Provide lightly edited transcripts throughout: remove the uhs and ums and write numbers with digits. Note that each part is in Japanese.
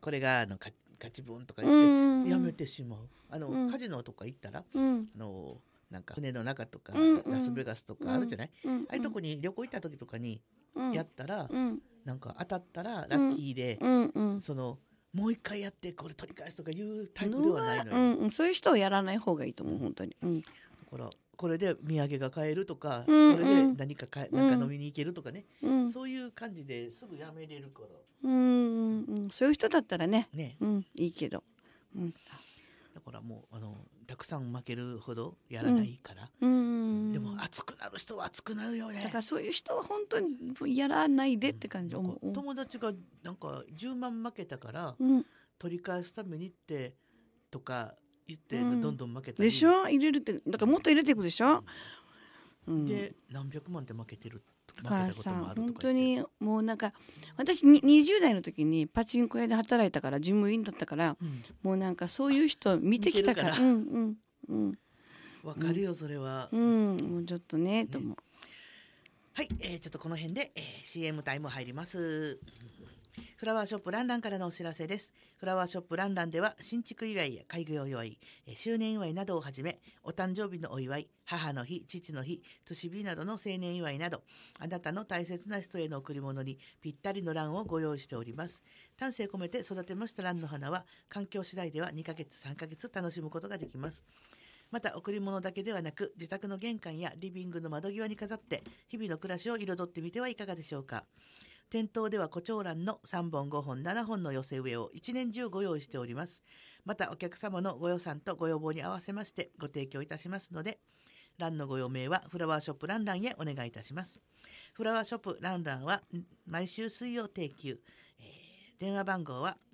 これがカチブンとかう言ってんやめてしまう。 うんカジノとか行ったらうんなんか船の中とか、 うんラスベガスとかあるじゃない、 うんああいうとこに旅行行った時とかにうんやったら、 うんなんか当たったらラッキーで、 うんうんもう一回やってこれ取り返すとかいうタイプではないのよ。 うんうん、そういう人はやらない方がいいと思う本当に。うんだからこれで土産が買えるとか、 うんこれで何かなんか飲みに行けるとかね、 うんそういう感じですぐやめれるからうん、そういう人だったらね、 ね。 いいけど、 だからもうたくさん負けるほどやらないから、でも熱くなる人は熱くなるよね。 だからそういう人は本当にやらないでって感じ。 なんか友達がなんか10万負けたから取り返すためにってとか言ってどんどん負けたり、 でしょ、入れるってだからもっと入れていくでしょ。 で何百万って負けてるだからさ負けたこともあるとか本当言って、 にもうなんか私20代の時にパチンコ屋で働いたから事務員だったから、もうなんかそういう人見てきたからわかるよそれは。 もうちょっとねと思う。 はい、ちょっとこの辺で、CM タイム入ります。フラワーショップランランからのお知らせです。フラワーショップランランでは新築祝いや開業祝い、周年祝いなどをはじめ、お誕生日のお祝い、母の日、父の日、年日などの成年祝いなど、あなたの大切な人への贈り物にぴったりのランをご用意しております。丹精込めて育てましたランの花は、環境次第では2ヶ月3ヶ月楽しむことができます。また贈り物だけではなく、自宅の玄関やリビングの窓際に飾って日々の暮らしを彩ってみてはいかがでしょうか。店頭では胡蝶蘭の3本5本7本の寄せ植えを一年中ご用意しております。またお客様のご予算とご要望に合わせましてご提供いたしますので、蘭のご用命はフラワーショップランランへお願いいたします。フラワーショップランランは毎週水曜定休、電話番号は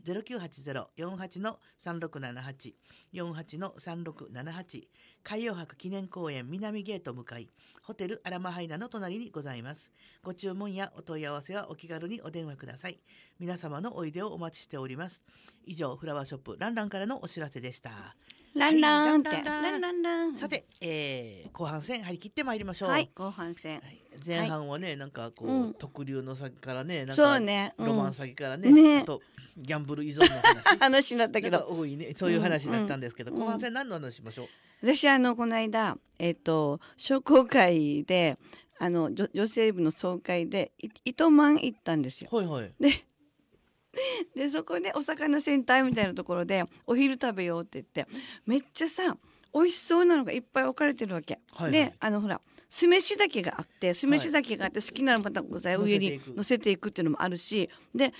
0980-48-3678 48-3678、海洋博記念公園南ゲート向かい、ホテルアラマハイナの隣にございます。ご注文やお問い合わせはお気軽にお電話ください。皆様のおいでをお待ちしております。以上、フラワーショップランランからのお知らせでした。 ランランって、 はいランランラン。 さて、後半戦張り切ってまいりましょう。 はい、後半戦。 はい、前半はね、なんかこう、特流の先からね、なんかそうね、 ロマン先からね、あとギャンブル依存の話話になったけど、 多いね、そういう話だったんですけど、後半戦何の話しましょう。 私この間商工会で女性部の総会で糸満行ったんですよ。 はいはい。 でそこでお魚センターみたいなところでお昼食べようって言ってめっちゃさ美味しそうなのがいっぱい置かれてるわけ、 はいはい、 でほら酢飯だけがあって酢飯だけがあって好きなまた具材を上に乗せていくっていうのもあるし、で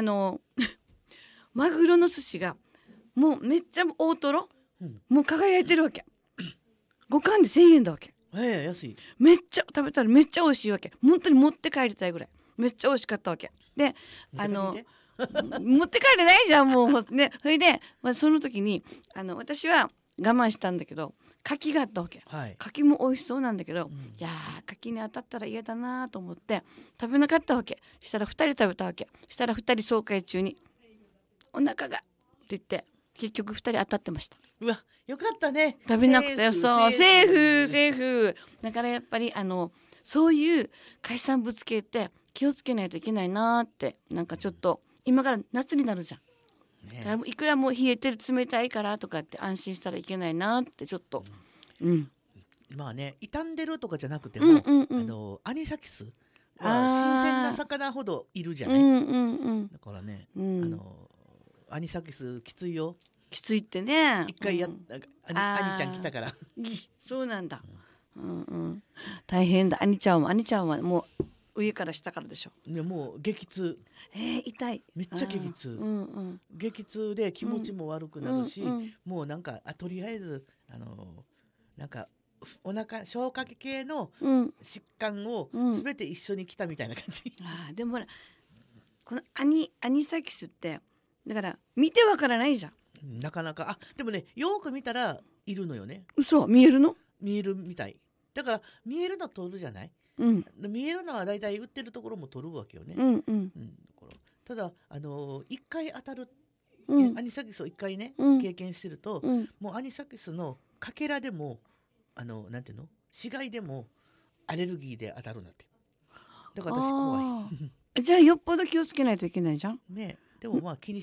マグロの寿司がもうめっちゃ大トロ、もう輝いてるわけ。5貫で1,000円だわけ。 安い。 めっちゃ食べたらめっちゃ美味しいわけ。本当に持って帰りたいぐらいめっちゃ美味しかったわけで、持って帰れないじゃんもうね。それで、その時に私は我慢したんだけど柿があったわけ、はい、柿も美味しそうなんだけど、いや柿に当たったら嫌だなと思って食べなかったわけ。したら2人食べたわけ。したら2人総会中にお腹がって言って結局2人当たってました。 うわよかったね。 食べなくてよ。そうセーフだからやっぱりそういう海産物系って気をつけないといけないなって。なんかちょっと今から夏になるじゃん、ね、だからいくらもう冷えてる冷たいからとかって安心したらいけないなってちょっと、 まあね傷んでるとかじゃなくても、アニサキスは新鮮な魚ほどいるじゃない、だからね、アニサキスきついよ。 きついってね。 一回アニちゃん来たからそうなんだ、大変だ。アニちゃんはもう上から下からでしょ。 いやもう激痛。 痛い。 めっちゃ激痛、激痛で気持ちも悪くなるし、もうなんかとりあえずなんかお腹消化器系の疾患を全て一緒に来たみたいな感じ、 でもほらこのアニサキスってだから見てわからないじゃん。 なかなか。でもねよく見たらいるのよね。 嘘、見えるの？ 見えるみたいだから見えるの取るじゃない、見えるのはだいたい売ってるところも取るわけよね、ただ一回当たる、アニサキスを一回ね、経験してると、もうアニサキスのかけらでもなんていうの死骸でもアレルギーで当たるんだって。だから私怖いじゃあよっぽど気をつけないといけないじゃんね。でもまあ気に